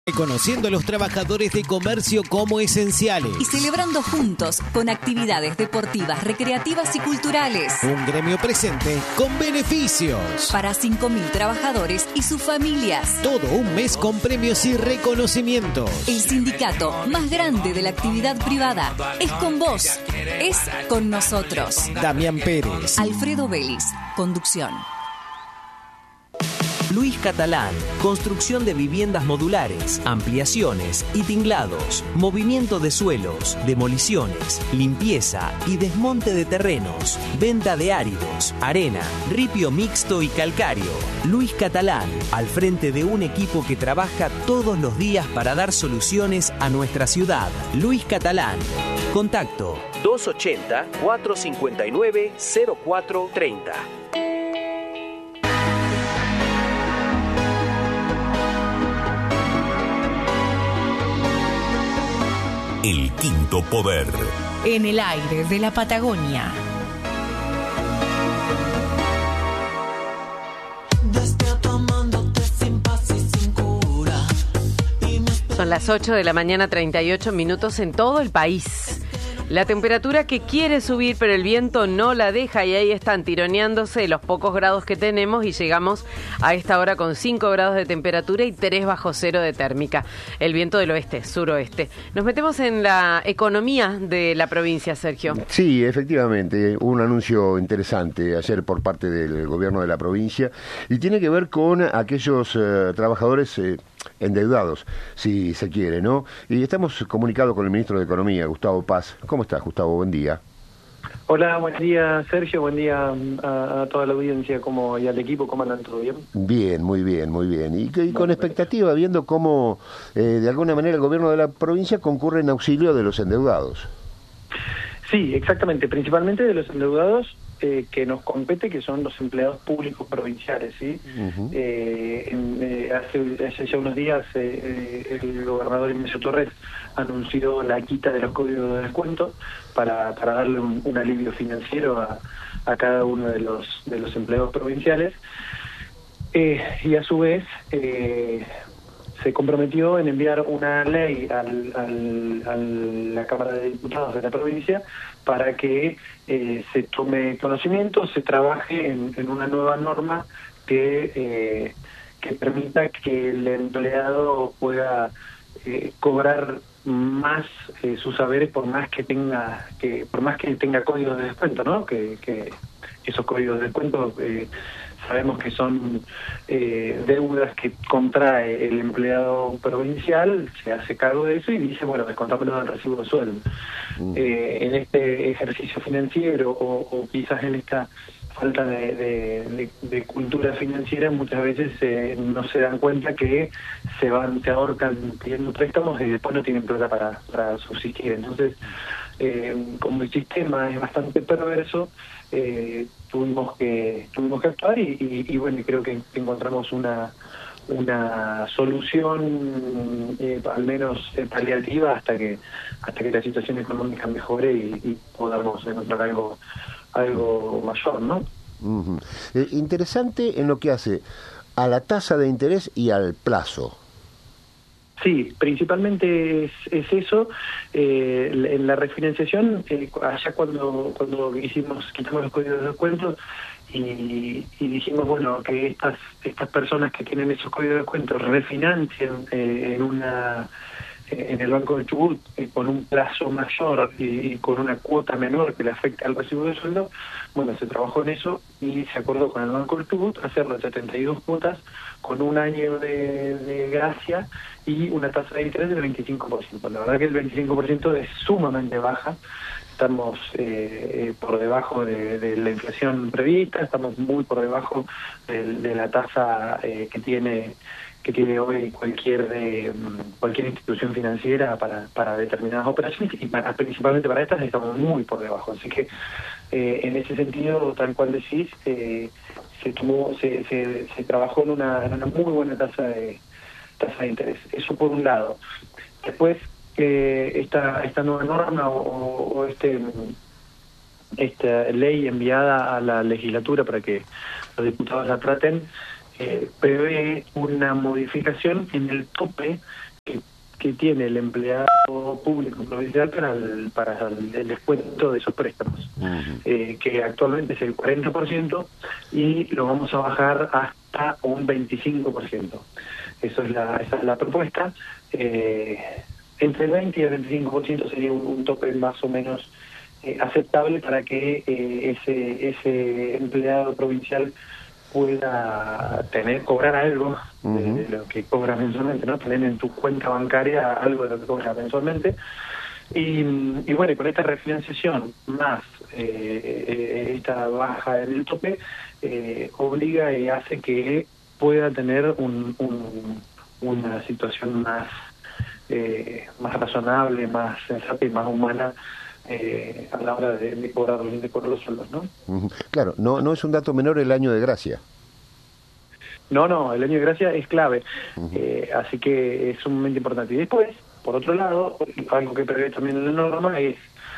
Reconociendo a los trabajadores de comercio como esenciales. Y celebrando juntos con actividades deportivas, recreativas y culturales. Un gremio presente con beneficios. Para 5.000 trabajadores y sus familias. Todo un mes con premios y reconocimientos. El sindicato más grande de la actividad privada es con vos, es con nosotros. Damián Pérez. Alfredo Vélez, conducción. Luis Catalán, construcción de viviendas modulares, ampliaciones y tinglados, movimiento de suelos, demoliciones, limpieza y desmonte de terrenos, venta de áridos, arena, ripio mixto y calcáreo. Luis Catalán, al frente de un equipo que trabaja todos los días para dar soluciones a nuestra ciudad. Luis Catalán. Contacto 280-459-0430. El quinto poder. En el aire de la Patagonia. Son las 8 de la mañana, 38 minutos en todo el país. La temperatura que quiere subir, pero el viento no la deja y ahí están tironeándose los pocos grados que tenemos y llegamos a esta hora con 5 grados de temperatura y 3 bajo cero de térmica. El viento del oeste, suroeste. Nos metemos en la economía de la provincia, Sergio. Sí, efectivamente, un anuncio interesante ayer por parte del gobierno de la provincia y tiene que ver con aquellos trabajadores endeudados, si se quiere, ¿no? Y estamos comunicados con el ministro de Economía, Gustavo Paz. ¿Cómo estás, Gustavo? Buen día. Hola, buen día, Sergio. Buen día a toda la audiencia y al equipo. ¿Cómo andan? ¿Todo bien? Bien, muy bien, muy bien. Y con expectativa, viendo cómo, de alguna manera, el gobierno de la provincia concurre en auxilio de los endeudados. Sí, exactamente. Principalmente de los endeudados que nos compete, que son los empleados públicos provinciales, ¿sí? Uh-huh. Hace ya unos días el gobernador Ignacio Torres anunció la quita de los códigos de descuento para darle un alivio financiero a cada uno de los empleados provinciales, y a su vez se comprometió en enviar una ley a la Cámara de Diputados de la provincia para que se tome conocimiento, se trabaje en una nueva norma que permita que el empleado pueda cobrar más sus saberes por más que tenga códigos de descuento, ¿no? Que esos códigos de descuento sabemos que son deudas que contrae el empleado provincial, se hace cargo de eso y dice, bueno, descontámelo del recibo de sueldo. En este ejercicio financiero o quizás en esta falta de cultura financiera, muchas veces no se dan cuenta que se ahorcan pidiendo préstamos y después no tienen plata para subsistir. Entonces, como el sistema es bastante perverso, tuvimos que actuar y bueno, creo que encontramos una solución al menos paliativa hasta que la situación económica mejore y podamos encontrar algo mayor, ¿no? Uh-huh. Interesante en lo que hace a la tasa de interés y al plazo. Sí, principalmente es eso. En la refinanciación, allá cuando quitamos los códigos de descuento y dijimos, bueno, que estas personas que tienen esos códigos de descuento refinancien en el Banco del Chubut con un plazo mayor y con una cuota menor que le afecte al recibo de sueldo. Bueno, se trabajó en eso y se acordó con el Banco del Chubut hacerlo en 72 cuotas con un año de gracia y una tasa de interés del 25%. La verdad que el 25% es sumamente baja. Estamos por debajo de la inflación prevista, estamos muy por debajo de la tasa que tiene hoy cualquier institución financiera para determinadas operaciones y principalmente para estas estamos muy por debajo. Así que en ese sentido, tal cual decís, se trabajó en una muy buena tasa de interés. Eso por un lado. Después, esta nueva norma o esta ley enviada a la legislatura para que los diputados la traten, prevé una modificación en el tope que tiene el empleado público provincial para el descuento de esos préstamos, que actualmente es el 40% y lo vamos a bajar hasta un 25%. Esa es la propuesta. Entre el 20 y el 25% sería un tope más o menos aceptable para que ese empleado provincial pueda cobrar algo de lo que cobra mensualmente, ¿no? Tener en tu cuenta bancaria algo de lo que cobra mensualmente. Y bueno, y con esta refinanciación más esta baja en el tope, obliga y hace que pueda tener una situación más razonable, más sensata y más humana a la hora de cobrar los sueldos, ¿no? Claro, no es un dato menor el año de gracia. No, el año de gracia es clave, así que es sumamente importante. Y después, por otro lado, algo que prevé también en la norma es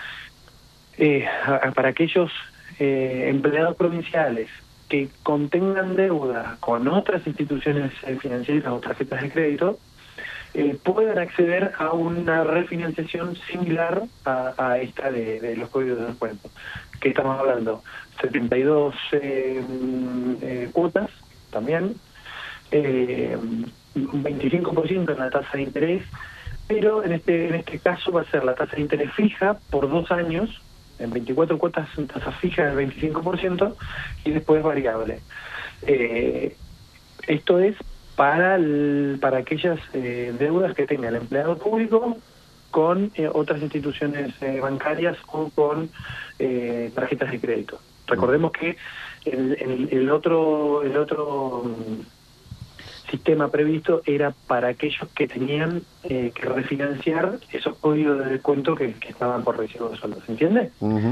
para aquellos empleados provinciales que contengan deuda con otras instituciones financieras o tarjetas de crédito, puedan acceder a una refinanciación similar a esta de los códigos de descuento. ¿Qué estamos hablando? 72 cuotas también, un 25% en la tasa de interés, pero en este caso va a ser la tasa de interés fija por 2 años, en 24 cuotas en tasa fija del 25% y después variable. Esto es para aquellas deudas que tenga el empleado público con otras instituciones bancarias o con tarjetas de crédito. Recordemos que el otro sistema previsto era para aquellos que tenían que refinanciar esos códigos de descuento que estaban por recibo de sueldos, ¿se entiende?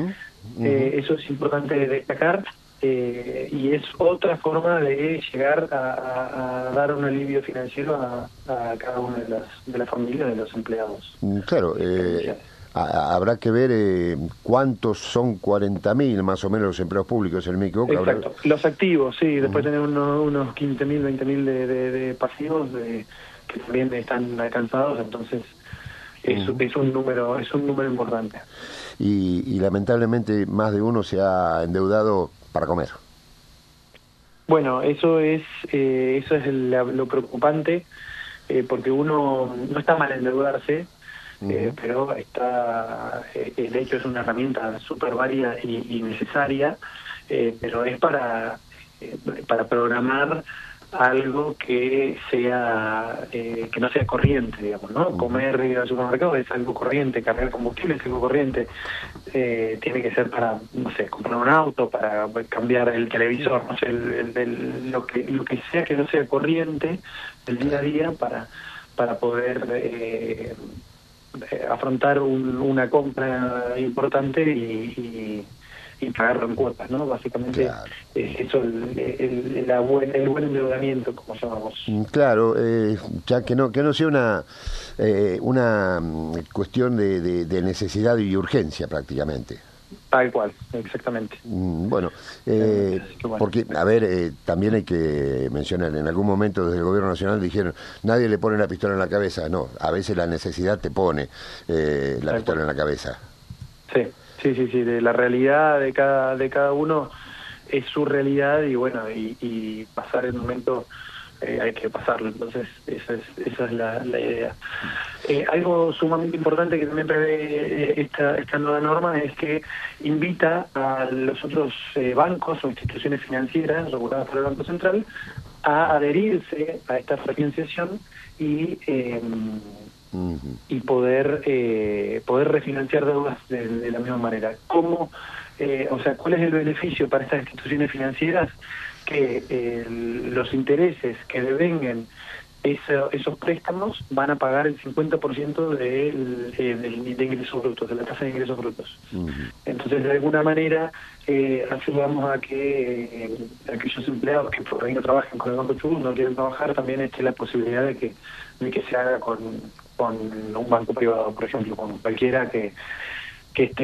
Eso es importante destacar. Y es otra forma de llegar a dar un alivio financiero a cada una de las familias de los empleados. Claro, habrá que ver cuántos son 40.000 más o menos los empleados públicos, ¿me equivoco? Exacto, los activos, sí, después tener unos 15.000, 20.000 de pasivos que también están alcanzados, entonces es un número importante. Y lamentablemente más de uno se ha endeudado para comer. Bueno, eso es lo preocupante, porque uno no está mal endeudarse, pero de hecho es una herramienta súper válida y necesaria, pero es para programar algo que no sea corriente, digamos, ¿no? Comer ir al supermercado es algo corriente, cargar combustible es algo corriente, tiene que ser para, no sé, comprar un auto, para cambiar el televisor, no sé, lo que sea que no sea corriente del día a día para poder afrontar una compra importante y pagarlo en cuotas, ¿no? Básicamente, claro. Eso el buen endeudamiento, como llamamos. Claro, ya que no sea una cuestión de necesidad y urgencia prácticamente. Tal cual, exactamente. Bueno, porque, a ver, también hay que mencionar, en algún momento desde el Gobierno Nacional dijeron, nadie le pone la pistola en la cabeza. No, a veces la necesidad te pone la pistola en la cabeza. Sí. Sí, de la realidad de cada uno es su realidad y bueno, y pasar el momento hay que pasarlo, entonces esa es la idea. Algo sumamente importante que también prevé esta nueva norma es que invita a los otros bancos o instituciones financieras reguladas por el Banco Central a adherirse a esta refinanciación y poder refinanciar deudas de la misma manera. ¿Cómo? ¿Cuál es el beneficio para estas instituciones financieras? Que los intereses que devenguen esos préstamos van a pagar el 50% de ingresos brutos, de la tasa de ingresos brutos. Entonces, de alguna manera, ayudamos a que aquellos empleados que por ahí no trabajen con el Banco Chubut, no quieren trabajar, también esté la posibilidad de que se haga con un banco privado, por ejemplo, con cualquiera que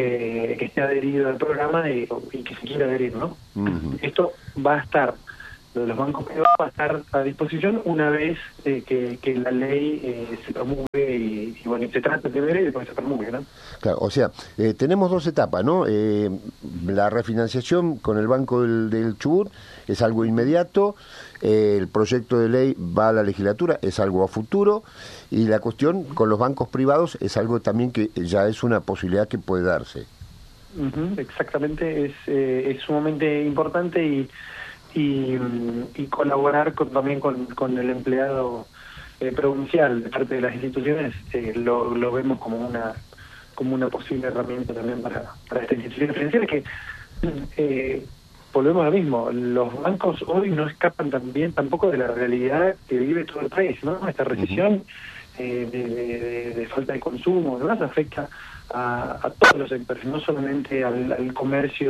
esté adherido al programa y que se quiera adherir, ¿no? Esto va a estar los bancos privados va a estar a disposición una vez que la ley se promulgue y se trate de ver y después se promulgue, ¿no? Claro, o sea, tenemos dos etapas, ¿no? La refinanciación con el Banco del Chubut es algo inmediato, el proyecto de ley va a la legislatura, es algo a futuro, y la cuestión con los bancos privados es algo también que ya es una posibilidad que puede darse. Exactamente, es sumamente importante y colaborar también con el empleado provincial de parte de las instituciones lo vemos como una posible herramienta también para estas instituciones financieras que volvemos a lo mismo. Los bancos hoy no escapan tampoco de la realidad que vive todo el país, ¿no? Esta recesión de falta de consumo, además afecta a todos los sectores, no solamente al comercio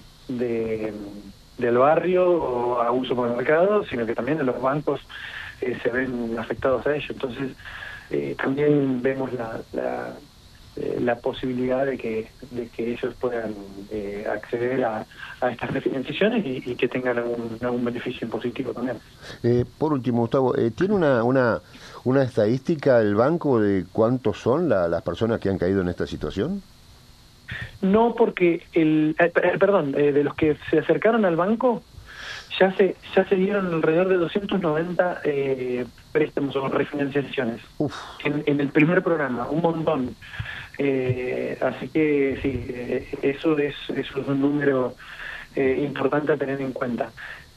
del barrio o a un supermercado, sino que también a los bancos se ven afectados a ello. Entonces también vemos la posibilidad de que ellos puedan acceder a estas refinanciaciones y que tengan algún beneficio positivo también. Por último, Gustavo, ¿tiene una estadística el banco de cuántos son las personas que han caído en esta situación? No, porque de los que se acercaron al banco ya se dieron alrededor de 290 préstamos o refinanciaciones en el primer programa, un montón. Así que sí, eso es un número importante a tener en cuenta.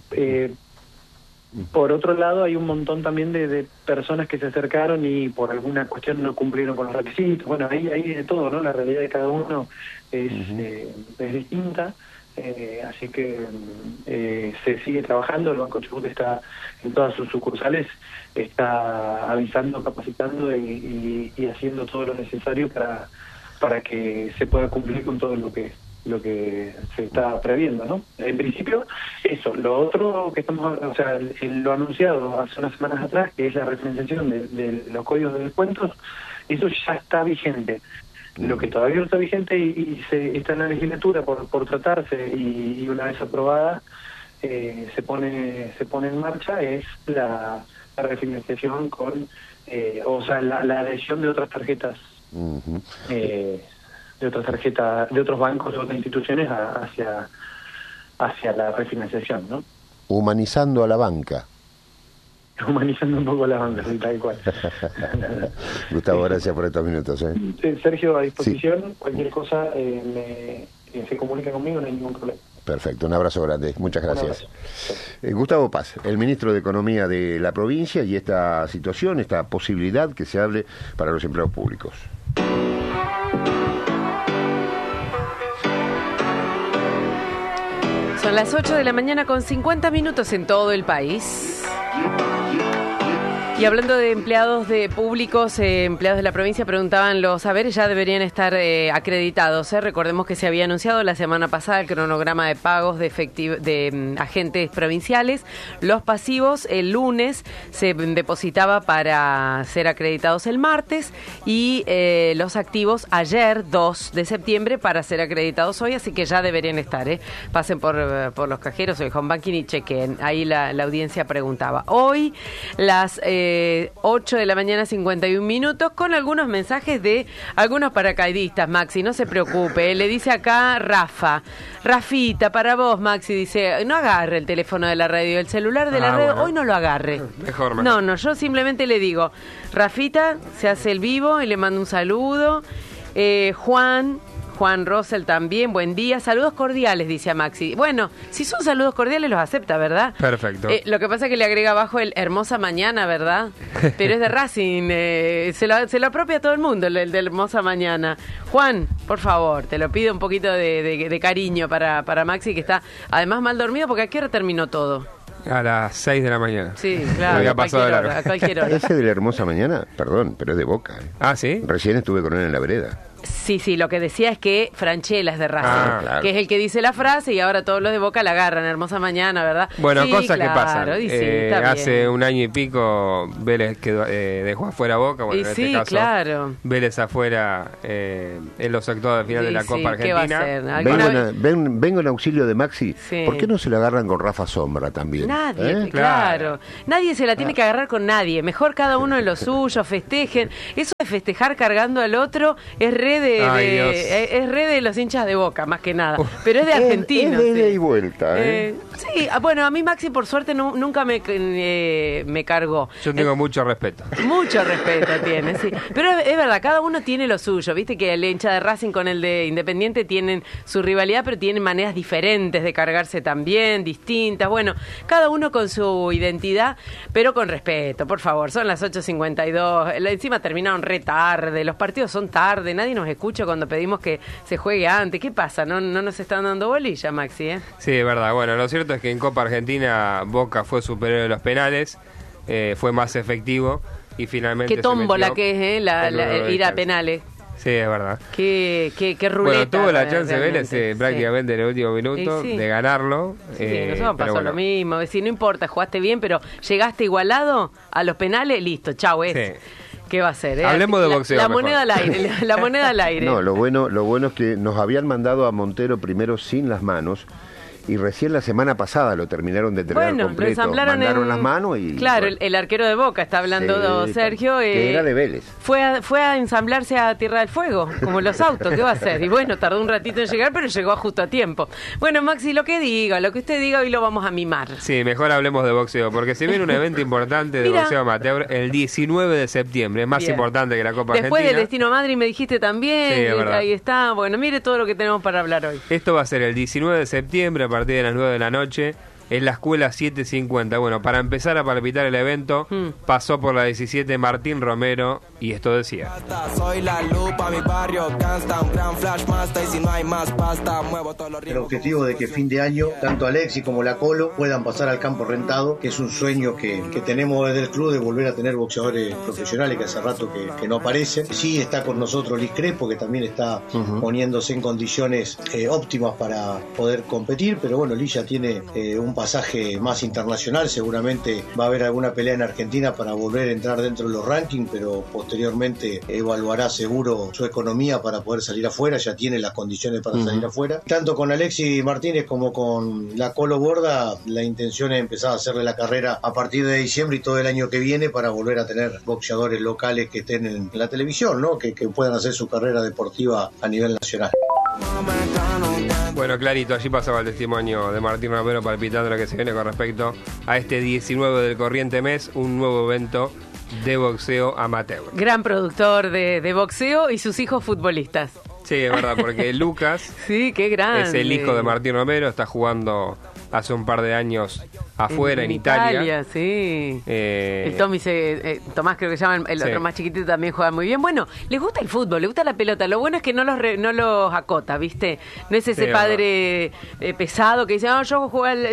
Por otro lado, hay un montón también de personas que se acercaron y por alguna cuestión no cumplieron con los requisitos. Bueno, ahí hay de todo, ¿no? La realidad de cada uno es distinta. Así que se sigue trabajando. El Banco Chubut está en todas sus sucursales, está avisando, capacitando y haciendo todo lo necesario para que se pueda cumplir con todo lo que se está previendo, ¿no? En principio, eso. Lo otro que lo anunciado hace unas semanas atrás, que es la refinanciación de los códigos de descuentos, eso ya está vigente. Lo que todavía no está vigente y está en la legislatura por tratarse y una vez aprobada se pone en marcha es la refinanciación con la adhesión de otras tarjetas de otros bancos, de otras instituciones hacia la refinanciación, ¿no? Humanizando a la banca. Humanizando un poco la banca, tal cual. Gustavo, gracias por estos minutos. Sergio, a disposición, sí. Cualquier cosa se comunica conmigo, no hay ningún problema. Perfecto, un abrazo grande, muchas gracias. Gustavo Paz, el ministro de Economía de la provincia, y esta situación, esta posibilidad que se hable para los empleados públicos. Son las 8 de la mañana con 50 minutos en todo el país. Y hablando de empleados públicos, empleados de la provincia, preguntaban los saberes, ya deberían estar acreditados. Recordemos que se había anunciado la semana pasada el cronograma de pagos de agentes provinciales. Los pasivos el lunes se depositaba para ser acreditados el martes y los activos ayer, 2 de septiembre, para ser acreditados hoy, así que ya deberían estar. Pasen por los cajeros o el home banking y chequen. Ahí la audiencia preguntaba. Hoy las 8 de la mañana 51 minutos con algunos mensajes de algunos paracaidistas. Maxi, no se preocupe, le dice acá Rafita, para vos, Maxi, dice, no agarre el teléfono de la radio, el celular de la radio, bueno. Hoy no lo agarre. Mejor. No, yo simplemente le digo, Rafita se hace el vivo y le mando un saludo. Juan Rosel también, buen día. Saludos cordiales, dice a Maxi. Bueno, si son saludos cordiales los acepta, ¿verdad? Perfecto. Lo que pasa es que le agrega abajo el hermosa mañana, ¿verdad? Pero es de Racing, se lo apropia todo el mundo, el de hermosa mañana. Juan, por favor, te lo pido un poquito de cariño para Maxi, que está además mal dormido, porque ¿a qué hora terminó todo? A las 6 de la mañana. Sí, claro, a cualquier hora. Ese de la hermosa mañana, perdón, pero es de Boca. Ah, ¿sí? Recién estuve con él en la vereda. Sí, lo que decía es que Franchella es de Racing, claro. que es el que dice la frase y ahora todos los de Boca la agarran. Hermosa mañana, ¿verdad? Bueno, sí, cosas claro, que pasan. Y sí, está hace bien. un año y pico Vélez quedó, dejó afuera Boca. Bueno, Y en sí, este caso, claro. Vélez afuera en los octavos de final Sí, de la Copa ¿qué va a Argentina. hacer? ¿Alguna vez? Vengo en auxilio de Maxi. Sí. ¿Por qué no se la agarran con Rafa Sombra también? Nadie, ¿Eh? claro. Nadie se la tiene que agarrar con nadie. Mejor cada uno en lo suyo, festejen. Eso de festejar cargando al otro es re de los hinchas de Boca, más que nada. Pero es de argentinos. Es de ida sí. y vuelta, ¿eh? Sí, bueno, a mí Maxi por suerte nunca me cargó. Yo tengo mucho respeto. Mucho respeto tiene, sí. Pero es verdad, cada uno tiene lo suyo. Viste que el hincha de Racing con el de Independiente tienen su rivalidad, pero tienen maneras diferentes de cargarse también, distintas. Bueno, cada uno con su identidad, pero con respeto, por favor. Son las 8:52. Encima terminaron re tarde, los partidos son tarde, nadie nos escucha cuando pedimos que se juegue antes. ¿Qué pasa? No nos están dando bolilla, Maxi, ¿eh? Sí, es verdad. Bueno, lo cierto es que en Copa Argentina Boca fue superior en los penales, fue más efectivo y finalmente Qué tómbola que es, en luego de ir a distancia. penales. Sí, es verdad. Qué ruleta. Bueno, tuvo la chance Vélez realmente, prácticamente en el último minuto Sí. de ganarlo. Sí, nosotros pero pasó bueno. lo mismo. Es decir, no importa, jugaste bien, pero llegaste igualado a los penales, listo, chau, es. Sí. ¿Qué va a ser? Hablemos de boxeo La mejor. moneda al aire, la moneda al aire. No, lo bueno es que nos habían mandado a Montero primero sin las manos y recién la semana pasada lo terminaron de entrenar Bueno, completo. lo ensamblaron Mandaron las manos y... Claro, bueno. el arquero de Boca, está hablando Sí, Sergio. que era de Vélez. Fue a ensamblarse a Tierra del Fuego, como los autos, ¿qué va a hacer? Y bueno, tardó un ratito en llegar, pero llegó justo a tiempo. Bueno, Maxi, lo que usted diga, hoy lo vamos a mimar. Sí, mejor hablemos de boxeo, porque se viene un evento importante de Mira. boxeo amateur el 19 de septiembre, es más Bien. importante que la Copa Después Argentina. del Destino Madrid me dijiste también, Sí, es verdad. ahí está. Bueno, mire todo lo que tenemos para hablar hoy. Esto va a ser el 19 de septiembre a partir de las 9 de la noche en la escuela 750. Bueno, para empezar a palpitar el evento, pasó por la 17 Martín Romero y esto decía. Soy la lupa, mi barrio cansta, un gran flash master y si no hay más pasta, muevo todos los El ritmos. objetivo de que fin de año, tanto Alexi como la Colo puedan pasar al campo rentado, que es un sueño que tenemos desde el club de volver a tener boxeadores profesionales que hace rato que no aparecen. Sí está con nosotros Liz Crespo, que también está poniéndose en condiciones óptimas para poder competir, pero bueno, Liz ya tiene un pasaje más internacional, seguramente va a haber alguna pelea en Argentina para volver a entrar dentro de los rankings, pero posteriormente evaluará seguro su economía para poder salir afuera, ya tiene las condiciones para salir afuera. Tanto con Alexi Martínez como con la Colo Borda, la intención es empezar a hacerle la carrera a partir de diciembre y todo el año que viene para volver a tener boxeadores locales que estén en la televisión, ¿no? Que puedan hacer su carrera deportiva a nivel nacional. Bueno, clarito, allí pasaba el testimonio de Martín Romero palpitando lo que se viene con respecto a este 19 del corriente mes, un nuevo evento de boxeo amateur. Gran productor de boxeo y sus hijos futbolistas. Sí, es verdad, porque Lucas Sí, qué grande. es el hijo de Martín Romero, está jugando hace un par de años afuera, en Italia. Sí. Eh, El Tommy Tomás creo que se llama, el sí. otro más chiquitito también juega muy bien. Bueno, les gusta el fútbol, les gusta la pelota. Lo bueno es que no los acota, ¿viste? No es ese Sí, padre pesado que dice, yo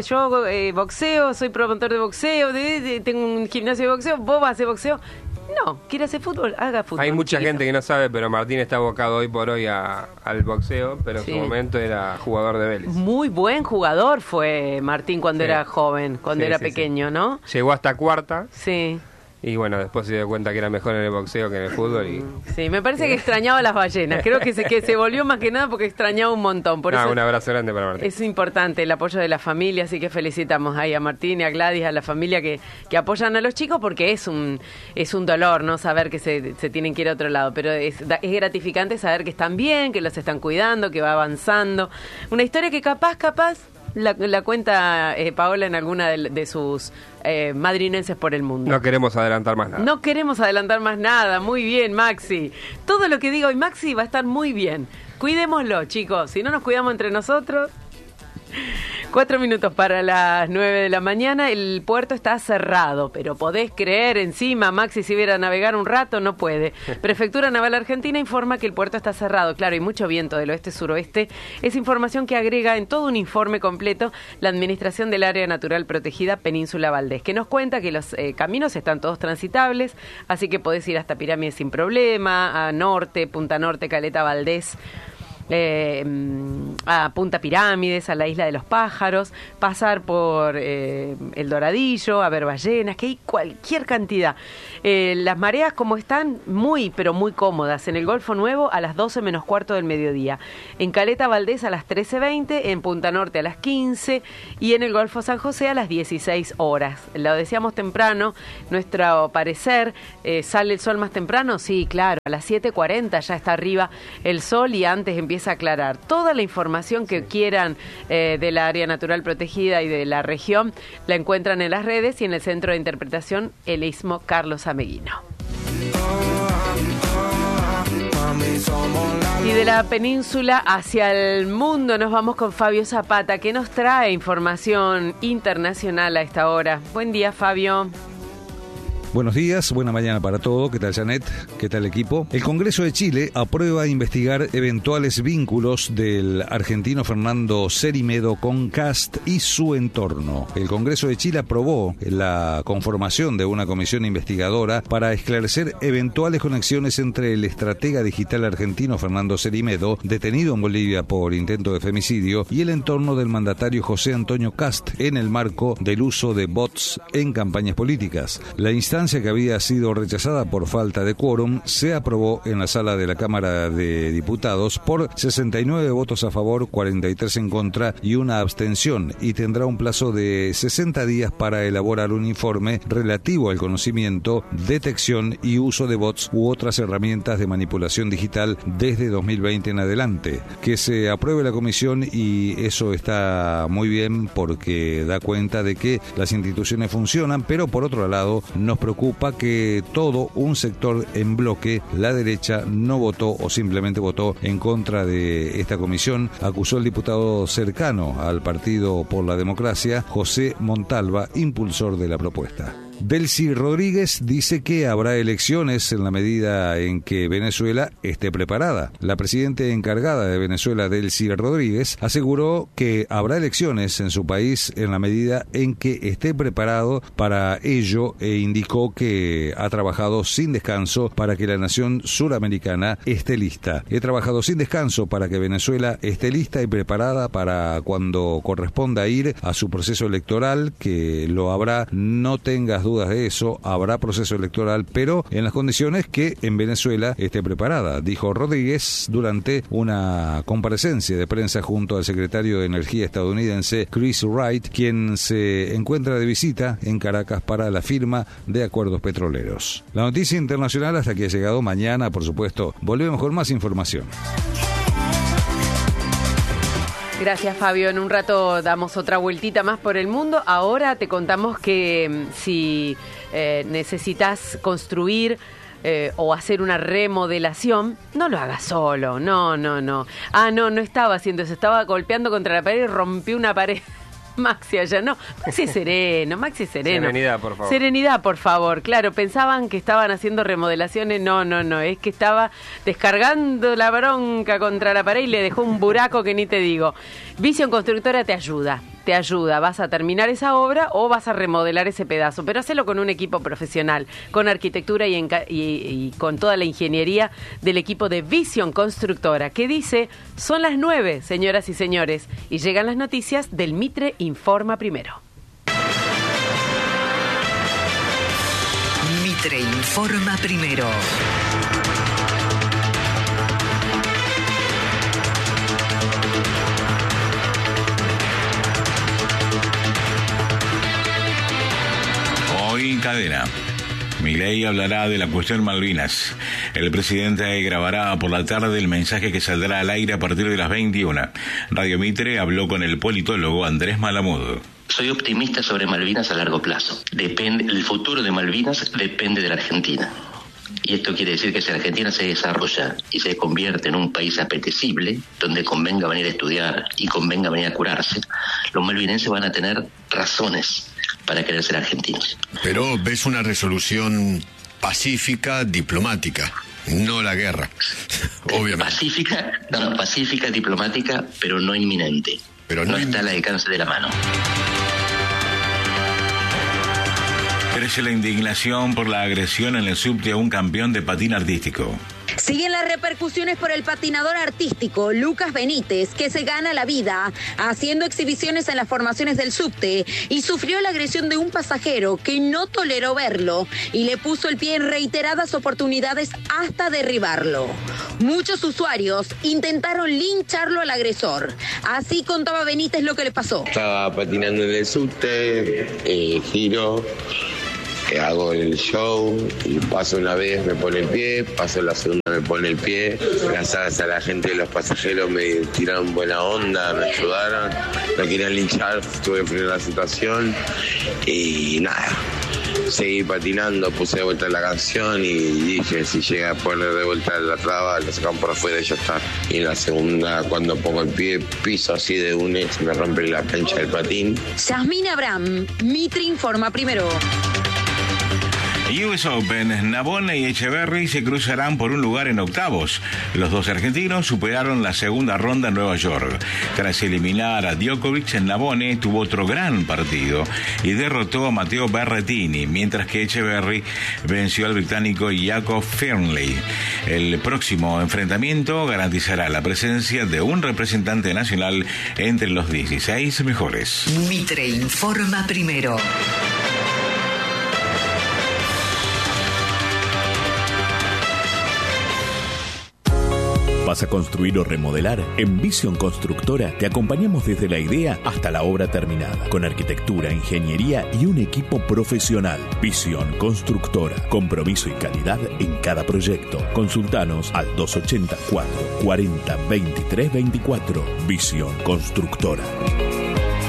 boxeo, soy promotor de boxeo, tengo un gimnasio de boxeo, vos vas a hacer boxeo. No, quiere hacer fútbol, haga fútbol. Hay mucha chiquito. gente que no sabe, pero Martín está abocado hoy por hoy al boxeo, pero en Sí. su momento era jugador de Vélez. Muy buen jugador fue Martín cuando Sí. era joven, cuando Sí, era sí, pequeño, sí. ¿no? Llegó hasta cuarta Sí. y bueno, después se dio cuenta que era mejor en el boxeo que en el fútbol y Sí, me parece que extrañaba a las ballenas. Creo que se volvió más que nada porque extrañaba un montón. Por eso un abrazo grande para Martín. es importante el apoyo de la familia, así que felicitamos ahí a Martín y a Gladys, a la familia que apoyan a los chicos porque es un dolor, ¿no? Saber que se tienen que ir a otro lado, pero es gratificante saber que están bien, que los están cuidando, que va avanzando. Una historia que capaz la cuenta Paola en alguna de sus madrinenses por el mundo. No queremos adelantar más nada. No queremos adelantar más nada. Muy bien, Maxi. Todo lo que diga hoy Maxi va a estar muy bien. Cuidémoslo, chicos. Si no nos cuidamos entre nosotros... 4 minutos para las 9 de la mañana. El puerto está cerrado, pero podés creer encima, Maxi, si viera navegar un rato, no puede. Prefectura Naval Argentina informa que el puerto está cerrado. Claro, hay mucho viento del oeste-suroeste. Es información que agrega en todo un informe completo la Administración del Área Natural Protegida Península Valdés, que nos cuenta que los caminos están todos transitables, así que podés ir hasta Pirámides sin problema, a Norte, Punta Norte, Caleta Valdés, a Punta Pirámides, a la Isla de los Pájaros, pasar por El Doradillo, a ver ballenas, que hay cualquier cantidad. Las mareas como están, pero muy cómodas. En el Golfo Nuevo a las 12 menos cuarto del mediodía, en Caleta Valdés a las 13:20, en Punta Norte a las 15 y en el Golfo San José a las 16 horas. Lo decíamos temprano, nuestro parecer, ¿sale el sol más temprano? Sí, claro, a las 7:40 ya está arriba el sol y antes empieza a aclarar. Toda la información que quieran del área natural protegida y de la región la encuentran en las redes y en el Centro de Interpretación El Istmo Carlos Ameguino. Y de la península hacia el mundo nos vamos con Fabio Zapata, que nos trae información internacional a esta hora. Buen día, Fabio. Buenos días, buena mañana para todo. ¿Qué tal, Janet? ¿Qué tal, equipo? El Congreso de Chile aprueba investigar eventuales vínculos del argentino Fernando Cerimedo con Kast y su entorno. El Congreso de Chile aprobó la conformación de una comisión investigadora para esclarecer eventuales conexiones entre el estratega digital argentino Fernando Cerimedo, detenido en Bolivia por intento de femicidio, y el entorno del mandatario José Antonio Kast en el marco del uso de bots en campañas políticas. La instancia, que había sido rechazada por falta de quórum, se aprobó en la sala de la Cámara de Diputados por 69 votos a favor, 43 en contra y una abstención, y tendrá un plazo de 60 días para elaborar un informe relativo al conocimiento, detección y uso de bots u otras herramientas de manipulación digital desde 2020 en adelante. Que se apruebe la comisión, y eso está muy bien porque da cuenta de que las instituciones funcionan, pero por otro lado nos preocupa que todo un sector en bloque, la derecha, no votó o simplemente votó en contra de esta comisión, acusó el diputado cercano al Partido por la Democracia, José Montalva, impulsor de la propuesta. Delcy Rodríguez dice que habrá elecciones en la medida en que Venezuela esté preparada. La presidenta encargada de Venezuela, Delcy Rodríguez, aseguró que habrá elecciones en su país en la medida en que esté preparado para ello, e indicó que ha trabajado sin descanso para que la nación suramericana esté lista. He trabajado sin descanso para que Venezuela esté lista y preparada para cuando corresponda ir a su proceso electoral, que lo habrá, no tengas dudas de eso, habrá proceso electoral, pero en las condiciones que en Venezuela esté preparada, dijo Rodríguez durante una comparecencia de prensa junto al secretario de Energía estadounidense Chris Wright, quien se encuentra de visita en Caracas para la firma de acuerdos petroleros. La noticia internacional hasta que ha llegado. Mañana, por supuesto, volvemos con más información. Gracias, Fabio. En un rato damos otra vueltita más por el mundo. Ahora te contamos que si necesitas construir o hacer una remodelación, no lo hagas solo. No. No estaba haciendo eso. Estaba golpeando contra la pared y rompió una pared. Maxi allá, no, Maxi sereno. Serenidad, por favor. Serenidad, por favor. Claro, pensaban que estaban haciendo remodelaciones, no, es que estaba descargando la bronca contra la pared y le dejó un buraco que ni te digo. Vision Constructora te ayuda, vas a terminar esa obra o vas a remodelar ese pedazo, pero hacelo con un equipo profesional, con arquitectura y con toda la ingeniería del equipo de Vision Constructora, que dice, son las 9, señoras y señores, y llegan las noticias del Mitre Informa Primero. Mitre Informa Primero. Hoy en cadena, Milei hablará de la cuestión Malvinas. El presidente grabará por la tarde el mensaje que saldrá al aire a partir de las 21. Radio Mitre habló con el politólogo Andrés Malamud. Soy optimista sobre Malvinas a largo plazo. El futuro de Malvinas depende de la Argentina. Y esto quiere decir que si Argentina se desarrolla y se convierte en un país apetecible, donde convenga venir a estudiar y convenga venir a curarse, los malvinenses van a tener razones para querer ser argentinos. Pero ves una resolución pacífica, diplomática, no la guerra, obviamente. Pacífica, diplomática, pero no inminente. Pero no está al alcance de la mano. Crece la indignación por la agresión en el subte a un campeón de patín artístico. Siguen las repercusiones por el patinador artístico Lucas Benítez, que se gana la vida haciendo exhibiciones en las formaciones del subte y sufrió la agresión de un pasajero que no toleró verlo y le puso el pie en reiteradas oportunidades hasta derribarlo. Muchos usuarios intentaron lincharlo al agresor. Así contaba Benítez lo que le pasó. Estaba patinando en el subte, giro, hago el show y paso una vez, me pone el pie, paso la segunda, me pone el pie. Gracias a la gente de los pasajeros me tiraron buena onda, me ayudaron, no querían linchar, tuve que frenar la situación y nada. Seguí patinando, puse de vuelta la canción y dije, si llega a poner de vuelta la traba, la sacan por afuera y ya está. Y en la segunda, cuando pongo el pie, piso así de un ex, me rompe la plancha del patín. Yasmín Abraham, Mitre informa primero. US Open, Navone y Etcheverry se cruzarán por un lugar en octavos. Los dos argentinos superaron la segunda ronda en Nueva York. Tras eliminar a Djokovic, Navone tuvo otro gran partido y derrotó a Matteo Berrettini, mientras que Etcheverry venció al británico Jacob Fearnley. El próximo enfrentamiento garantizará la presencia de un representante nacional entre los 16 mejores. Mitre informa primero. ¿Vas a construir o remodelar? En Vision Constructora te acompañamos desde la idea hasta la obra terminada, con arquitectura, ingeniería y un equipo profesional. Vision Constructora, compromiso y calidad en cada proyecto. Consultanos al 284 40 23 24. Vision Constructora.